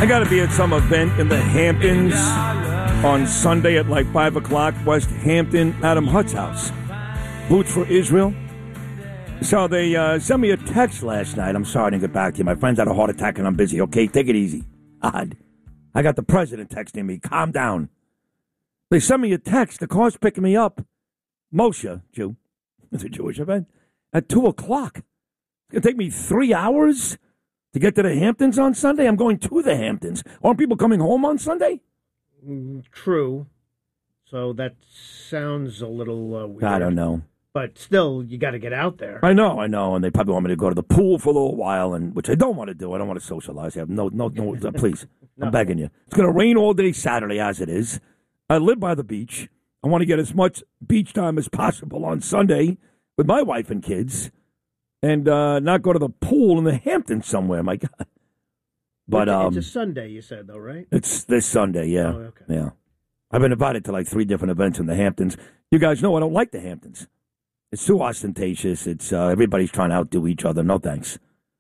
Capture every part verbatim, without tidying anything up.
I got to be at some event in the Hamptons on Sunday at like five o'clock, West Hampton, Adam Hutt's house. Boots for Israel. So they uh, sent me a text last night. I'm sorry I didn't get back to you. My friend's had a heart attack and I'm busy, okay? Take it easy. Odd. I got the president texting me. Calm down. They sent me a text. The car's picking me up. Moshe, Jew. It's a Jewish event. At two o'clock. It's going to take me three hours to get to the Hamptons on Sunday? I'm going to the Hamptons. Aren't people coming home on Sunday? Mm, true. So that sounds a little uh, weird. I don't know. But still, you got to get out there. I know, I know. And they probably want me to go to the pool for a little while, and which I don't want to do. I don't want to socialize. I have no, no, no. Please, no. I'm begging you. It's going to rain all day Saturday as it is. I live by the beach. I want to get as much beach time as possible on Sunday with my wife and kids. And uh, not go to the pool in the Hamptons somewhere, my God. But it's um, a Sunday, you said, though, right? It's this Sunday, yeah. Oh, okay. Yeah. I've been invited to like three different events in the Hamptons. You guys know I don't like the Hamptons. It's too ostentatious. It's uh, everybody's trying to outdo each other. No thanks.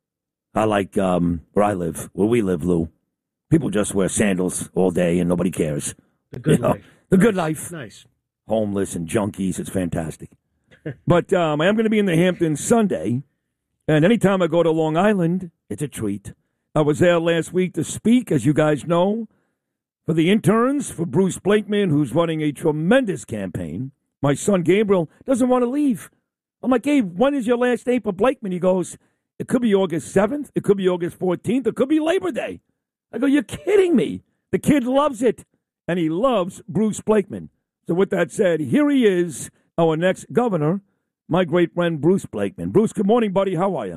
I like um, where I live, where we live, Lou. People just wear sandals all day and nobody cares. The good you know? life. The nice. good life. Nice. Homeless and junkies. It's fantastic. But um, I am going to be in the Hamptons Sunday. And anytime I go to Long Island, it's a treat. I was there last week to speak, as you guys know, for the interns, for Bruce Blakeman, who's running a tremendous campaign. My son Gabriel doesn't want to leave. I'm like, Gabe, when is your last day for Blakeman? He goes, it could be August seventh, it could be August fourteenth, it could be Labor Day. I go, you're kidding me. The kid loves it, and he loves Bruce Blakeman. So with that said, here he is, our next governor, my great friend Bruce Blakeman. Bruce, good morning, buddy. How are you?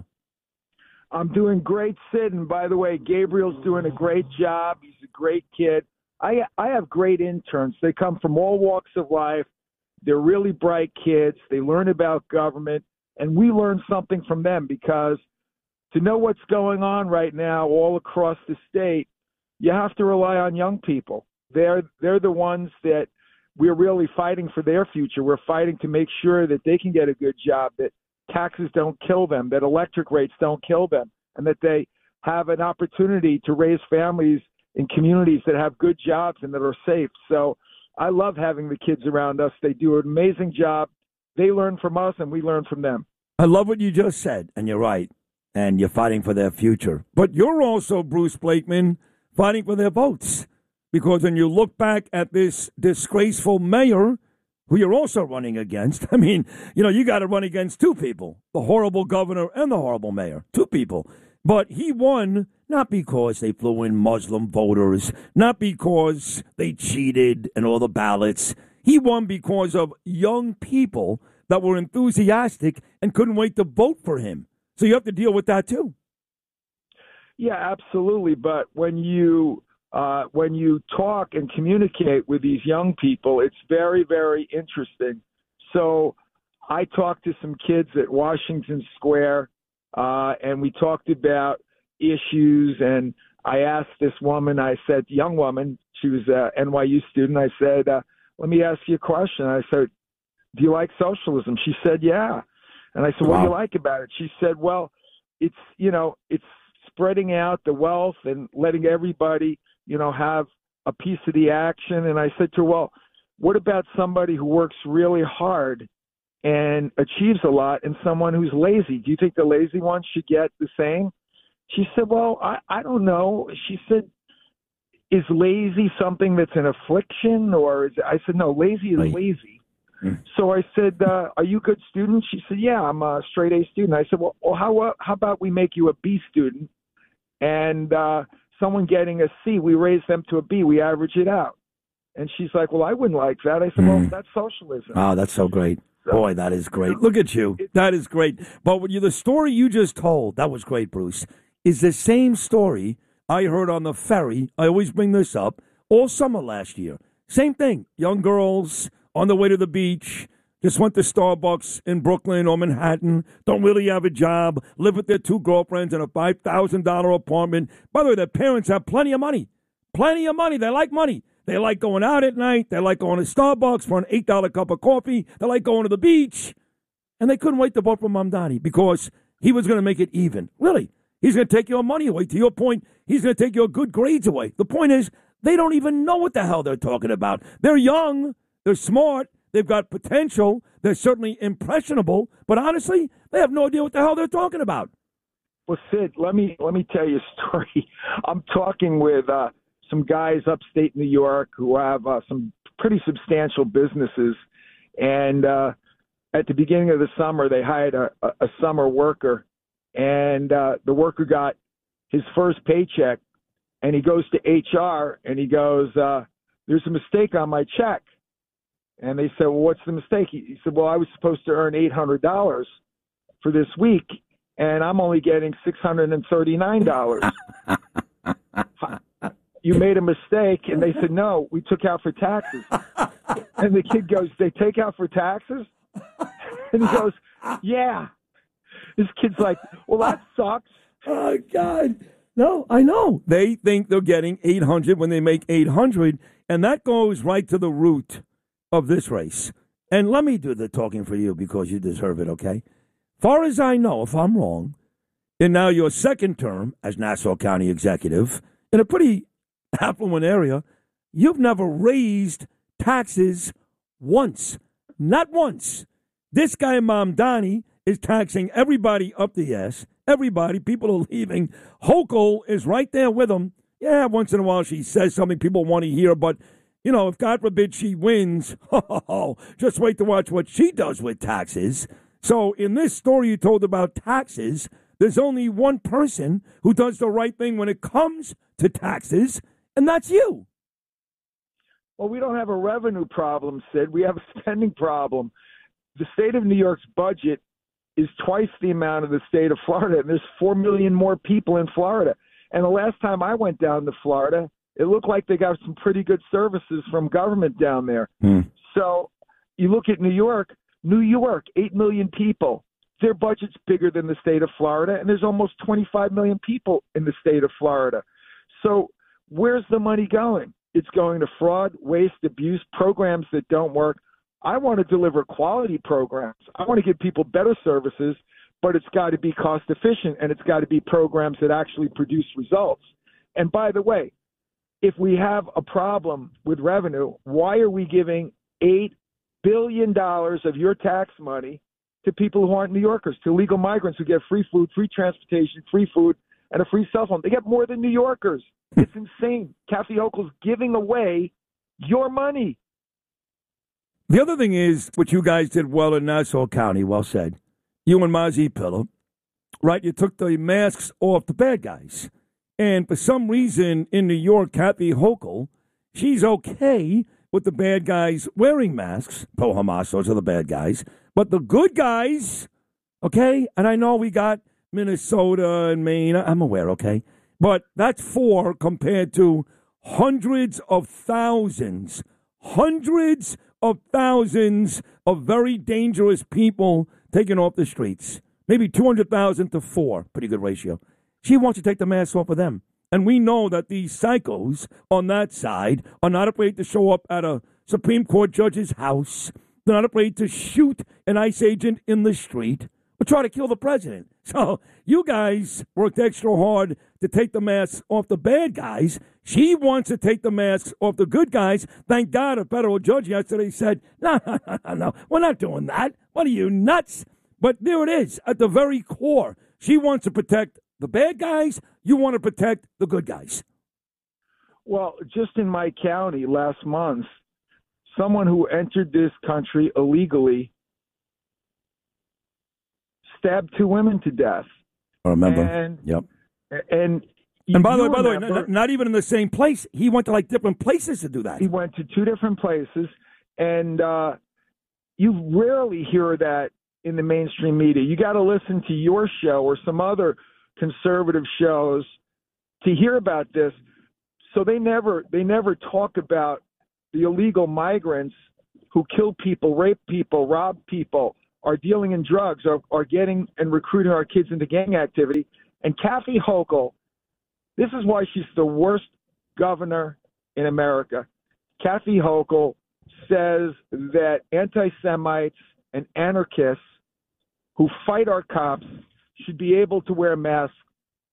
I'm doing great, Sid. And by the way, Gabriel's doing a great job. He's a great kid. I I have great interns. They come from all walks of life. They're really bright kids. They learn about government, and we learn something from them because to know what's going on right now all across the state, you have to rely on young people. They're they're the ones that we're really fighting for their future. We're fighting to make sure that they can get a good job, that taxes don't kill them, that electric rates don't kill them, and that they have an opportunity to raise families in communities that have good jobs and that are safe. So I love having the kids around us. They do an amazing job. They learn from us, and we learn from them. I love what you just said, and you're right, and you're fighting for their future. But you're also, Bruce Blakeman, fighting for their votes. Because when you look back at this disgraceful mayor, who you're also running against, I mean, you know, you got to run against two people, the horrible governor and the horrible mayor, two people. But he won not because they flew in Muslim voters, not because they cheated in all the ballots. He won because of young people that were enthusiastic and couldn't wait to vote for him. So you have to deal with that, too. Yeah, absolutely. But when you Uh, when you talk and communicate with these young people, it's very, very interesting. So I talked to some kids at Washington Square, uh, and we talked about issues. And I asked this woman, I said, young woman, she was an N Y U student, I said, uh, let me ask you a question. I said, do you like socialism? She said, yeah. And I said, what do you like about it? She said, well, it's, you know, it's spreading out the wealth and letting everybody you know, have a piece of the action. And I said to her, well, what about somebody who works really hard and achieves a lot and someone who's lazy? Do you think the lazy one should get the same? She said, well, I, I don't know. She said, is lazy something that's an affliction? Or is it? I said, no, lazy is lazy. Mm. So I said, uh, are you a good student? She said, yeah, I'm a straight A student. I said, well, well how, uh, how about we make you a B student? And, uh, someone getting a C, we raise them to a B, we average it out. And she's like, well, I wouldn't like that. I said, mm. well, that's socialism. Oh, that's so great. So, Boy, that is great. Look at you. That is great. But when you, the story you just told, that was great, Bruce, is the same story I heard on the ferry. I always bring this up all summer last year. Same thing. Young girls on the way to the beach, just went to Starbucks in Brooklyn or Manhattan, don't really have a job, live with their two girlfriends in a five thousand dollars apartment. By the way, their parents have plenty of money. Plenty of money. They like money. They like going out at night. They like going to Starbucks for an eight dollar cup of coffee. They like going to the beach. And they couldn't wait to vote for Mamdani because he was going to make it even. Really. He's going to take your money away. To your point, he's going to take your good grades away. The point is, they don't even know what the hell they're talking about. They're young. They're smart. They've got potential. They're certainly impressionable. But honestly, they have no idea what the hell they're talking about. Well, Sid, let me let me tell you a story. I'm talking with uh, some guys upstate New York who have uh, some pretty substantial businesses. And uh, at the beginning of the summer, they hired a, a, a summer worker. And uh, the worker got his first paycheck. And he goes to H R and he goes, uh, there's a mistake on my check. And they said, well, what's the mistake? He, he said, well, I was supposed to earn eight hundred dollars for this week, and I'm only getting six hundred thirty-nine dollars. You made a mistake. And they said, no, we took out for taxes. And the kid goes, they take out for taxes? And he goes, yeah. This kid's like, well, that sucks. Oh, God. No, I know. They think they're getting eight hundred when they make eight hundred, and that goes right to the root of this race. And let me do the talking for you because you deserve it, okay? Far as I know, if I'm wrong, in now your second term as Nassau County Executive, in a pretty affluent area, you've never raised taxes once. Not once. This guy, Mamdani, is taxing everybody up the ass. Everybody, people are leaving. Hochul is right there with him. Yeah, once in a while she says something people want to hear, but, you know, if God forbid she wins, oh, just wait to watch what she does with taxes. So in this story you told about taxes, there's only one person who does the right thing when it comes to taxes, and that's you. Well, we don't have a revenue problem, Sid. We have a spending problem. The state of New York's budget is twice the amount of the state of Florida, and there's four million more people in Florida. And the last time I went down to Florida, it looked like they got some pretty good services from government down there. Mm. So you look at New York, New York, eight million people. Their budget's bigger than the state of Florida, and there's almost twenty-five million people in the state of Florida. So where's the money going? It's going to fraud, waste, abuse, programs that don't work. I want to deliver quality programs. I want to give people better services, but it's got to be cost efficient, and it's got to be programs that actually produce results. And by the way, if we have a problem with revenue, why are we giving eight billion dollars of your tax money to people who aren't New Yorkers, to illegal migrants who get free food, free transportation, free food, and a free cell phone? They get more than New Yorkers. It's insane. Kathy Hochul's giving away your money. The other thing is, what you guys did well in Nassau County, well said. You and Mazi Pillow, right? You took the masks off the bad guys. And for some reason in New York, Kathy Hochul, she's okay with the bad guys wearing masks. Pro-Hamas, those are the bad guys. But the good guys, okay? And I know we got Minnesota and Maine. I'm aware, okay? But that's four compared to hundreds of thousands, hundreds of thousands of very dangerous people taken off the streets. Maybe two hundred thousand to four. Pretty good ratio. She wants to take the mask off of them. And we know that these psychos on that side are not afraid to show up at a Supreme Court judge's house. They're not afraid to shoot an ICE agent in the street or try to kill the president. So you guys worked extra hard to take the masks off the bad guys. She wants to take the masks off the good guys. Thank God a federal judge yesterday said, no, no, no, no, we're not doing that. What are you, nuts? But there it is, at the very core. She wants to protect the bad guys. You want to protect the good guys. Well, just in my county last month, someone who entered this country illegally stabbed two women to death. I remember. And, yep. And and by the way, by the way, not, not even in the same place. He went to like different places to do that. He went to two different places, and uh, you rarely hear that in the mainstream media. You got to listen to your show or some other conservative shows to hear about this. So they never they never talk about the illegal migrants who kill people, rape people, rob people, are dealing in drugs, are, are getting and recruiting our kids into gang activity. And Kathy Hochul, this is why she's the worst governor in America. Kathy Hochul says that anti-Semites and anarchists who fight our cops should be able to wear masks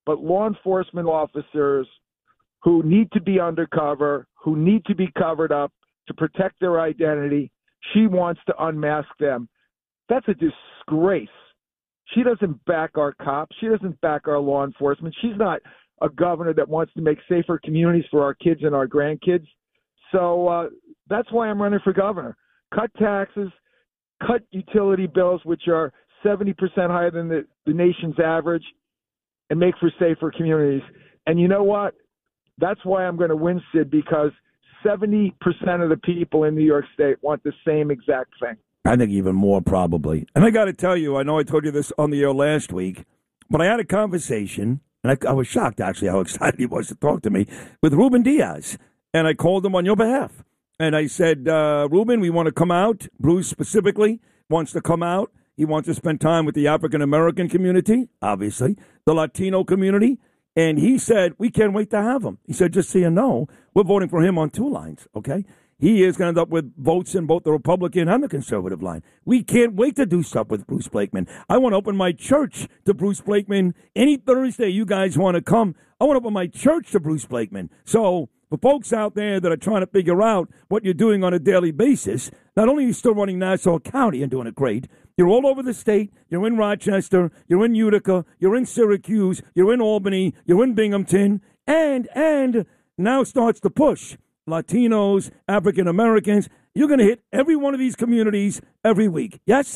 but law enforcement officers who need to be undercover, who need to be covered up to protect their identity. She wants to unmask them. That's a disgrace. She doesn't back our cops. She doesn't back our law enforcement. She's not a governor that wants to make safer communities for our kids and our grandkids. So uh, that's why I'm running for governor. Cut taxes, cut utility bills, which are seventy percent higher than the, the nation's average, and make for safer communities. And you know what? That's why I'm going to win, Sid, because seventy percent of the people in New York State want the same exact thing. I think even more probably. And I got to tell you, I know I told you this on the air last week, but I had a conversation, and I, I was shocked, actually, how excited he was to talk to me, with Ruben Diaz. And I called him on your behalf. And I said, uh, Ruben, we want to come out. Bruce specifically wants to come out. He wants to spend time with the African-American community, obviously, the Latino community. And he said, we can't wait to have him. He said, just so you know, we're voting for him on two lines, okay? He is going to end up with votes in both the Republican and the conservative line. We can't wait to do stuff with Bruce Blakeman. I want to open my church to Bruce Blakeman. Any Thursday you guys want to come, I want to open my church to Bruce Blakeman. So for folks out there that are trying to figure out what you're doing on a daily basis, not only are you still running Nassau County and doing it great, you're all over the state. You're in Rochester. You're in Utica. You're in Syracuse. You're in Albany. You're in Binghamton. And, and now starts the push. Latinos, African Americans. You're going to hit every one of these communities every week. Yes?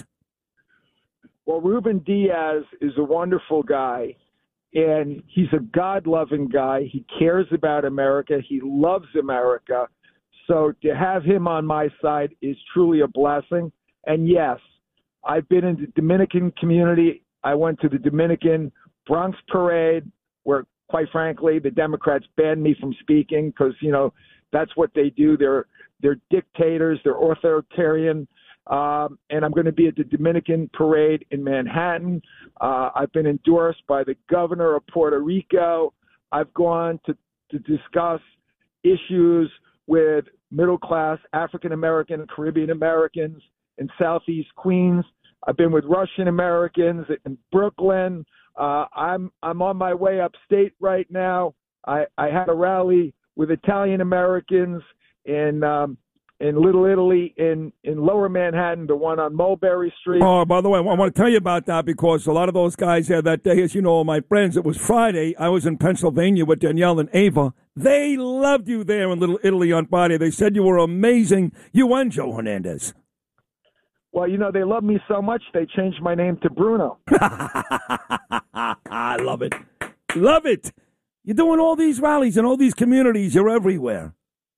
Well, Ruben Diaz is a wonderful guy, and he's a God-loving guy. He cares about America. He loves America. So to have him on my side is truly a blessing. And yes, I've been in the Dominican community. I went to the Dominican Bronx Parade where, quite frankly, the Democrats banned me from speaking because, you know, that's what they do. They're they're dictators. They're authoritarian. Um, and I'm going to be at the Dominican Parade in Manhattan. Uh, I've been endorsed by the governor of Puerto Rico. I've gone to, to discuss issues with middle-class African-American and Caribbean-Americans in Southeast Queens. I've been with Russian-Americans in Brooklyn. Uh, I'm I'm on my way upstate right now. I, I had a rally with Italian Americans in um, in Little Italy in, in Lower Manhattan, the one on Mulberry Street. Oh, by the way, I want to tell you about that because a lot of those guys there that day, as you know, my friends, it was Friday. I was in Pennsylvania with Danielle and Ava. They loved you there in Little Italy on Friday. They said you were amazing. You and Joe Hernandez. Well, you know, they love me so much, they changed my name to Bruno. I love it. Love it. You're doing all these rallies in all these communities. You're everywhere.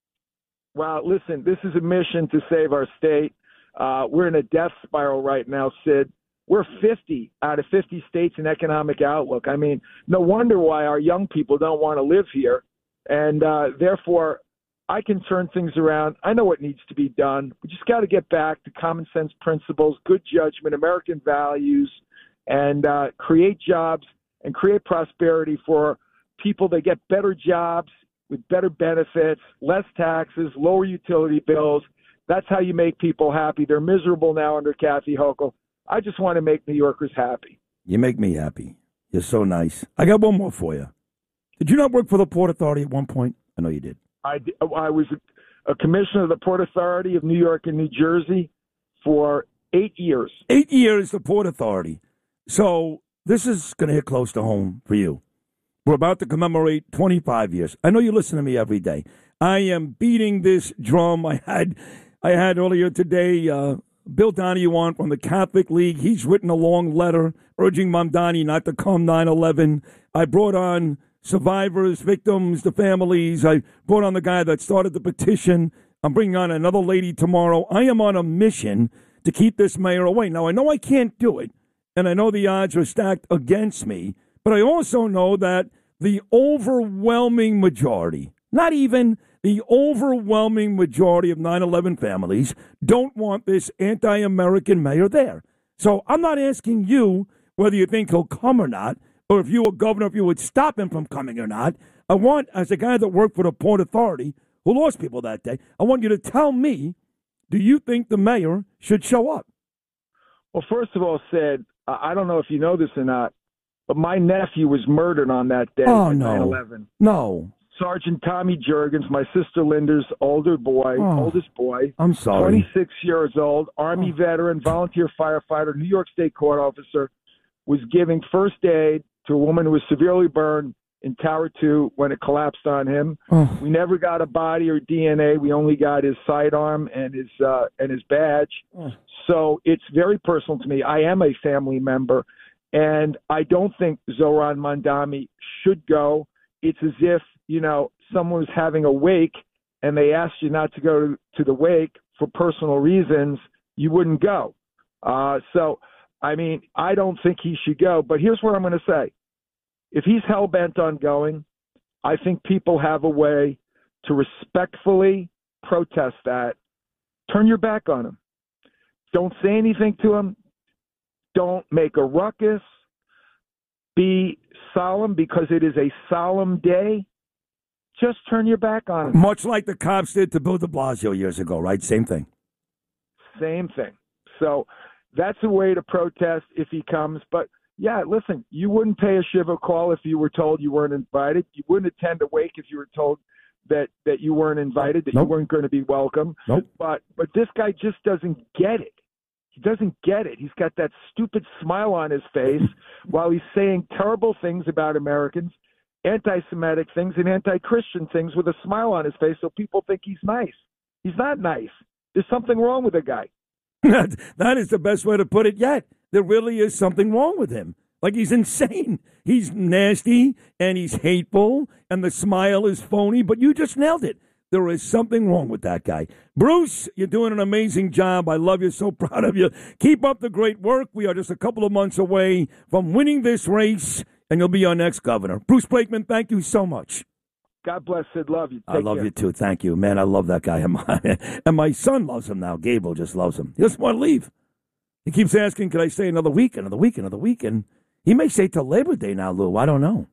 Well, listen, this is a mission to save our state. Uh, we're in a death spiral right now, Sid. We're fifty out of fifty states in economic outlook. I mean, no wonder why our young people don't want to live here. And uh, therefore, I can turn things around. I know what needs to be done. We just got to get back to common sense principles, good judgment, American values, and uh, create jobs and create prosperity for people that get better jobs with better benefits, less taxes, lower utility bills. That's how you make people happy. They're miserable now under Kathy Hochul. I just want to make New Yorkers happy. You make me happy. You're so nice. I got one more for you. Did you not work for the Port Authority at one point? I know you did. I, I was a, a commissioner of the Port Authority of New York and New Jersey for eight years. Eight years, the Port Authority. So this is going to hit close to home for you. We're about to commemorate twenty-five years. I know you listen to me every day. I am beating this drum. I had I had earlier today uh, Bill Donahue on from the Catholic League. He's written a long letter urging Mamdani not to come nine eleven. I brought on survivors, victims, the families. I brought on the guy that started the petition. I'm bringing on another lady tomorrow. I am on a mission to keep this mayor away. Now, I know I can't do it, and I know the odds are stacked against me, but I also know that the overwhelming majority, not even the overwhelming majority of nine eleven families, don't want this anti-American mayor there. So I'm not asking you whether you think he'll come or not, or if you were governor, if you would stop him from coming or not. I want, as a guy that worked for the Port Authority, who lost people that day, I want you to tell me, do you think the mayor should show up? Well, first of all, Sid, I don't know if you know this or not, but my nephew was murdered on that day. Oh, on no. nine eleven. No. Sergeant Tommy Jurgens, my sister Linda's older boy, Oh, oldest boy. I'm sorry. twenty-six years old, Army Oh. veteran, volunteer firefighter, New York State court officer, was giving first aid to a woman who was severely burned in Tower two when it collapsed on him. Oh. We never got a body or D N A. We only got his sidearm and his uh, and his badge. Oh. So it's very personal to me. I am a family member, and I don't think Zoran Mandami should go. It's as if, you know, someone was having a wake and they asked you not to go to, to the wake for personal reasons, you wouldn't go. Uh, so, I mean, I don't think he should go. But here's what I'm going to say. If he's hell-bent on going, I think people have a way to respectfully protest that. Turn your back on him. Don't say anything to him. Don't make a ruckus. Be solemn because it is a solemn day. Just turn your back on him. Much like the cops did to Bill de Blasio years ago, right? Same thing. Same thing. So that's a way to protest if he comes. But, yeah, listen, you wouldn't pay a shiver call if you were told you weren't invited. You wouldn't attend a wake if you were told that, that you weren't invited, that Nope. you weren't going to be welcome. Nope. But but this guy just doesn't get it. He doesn't get it. He's got that stupid smile on his face while he's saying terrible things about Americans, anti-Semitic things and anti-Christian things with a smile on his face so people think he's nice. He's not nice. There's something wrong with the guy. that, that is the best way to put it yet. There really is something wrong with him. Like, he's insane. He's nasty and he's hateful and the smile is phony, but you just nailed it. There is something wrong with that guy. Bruce, you're doing an amazing job. I love you. So proud of you. Keep up the great work. We are just a couple of months away from winning this race, and you'll be our next governor. Bruce Blakeman, thank you so much. God bless, Sid. Love you. Take I love care. you, too. Thank you. Man, I love that guy. And my, and my son loves him now. Gabriel just loves him. He doesn't want to leave. He keeps asking, could I stay another week, another week, another week? And he may stay till Labor Day now, Lou. I don't know.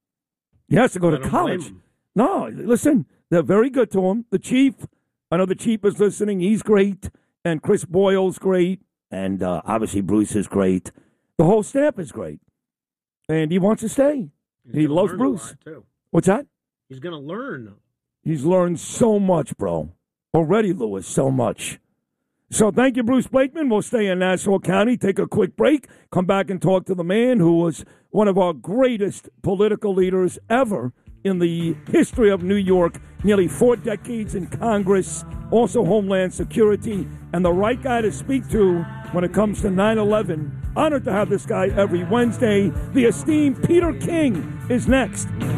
He has to go I to don't college. blame him. No, listen, they're very good to him. The chief, I know the chief is listening. He's great. And Chris Boyle's great. And uh, obviously Bruce is great. The whole staff is great. And he wants to stay. He's He gonna loves learn a Bruce. lot, too. What's that? He's going to learn. He's learned so much, bro. Already, Lewis, so much. So thank you, Bruce Blakeman. We'll stay in Nassau County, take a quick break, come back and talk to the man who was one of our greatest political leaders ever in the history of New York, nearly four decades in Congress, also Homeland Security, and the right guy to speak to when it comes to nine eleven. Honored to have this guy every Wednesday. The esteemed Peter King is next.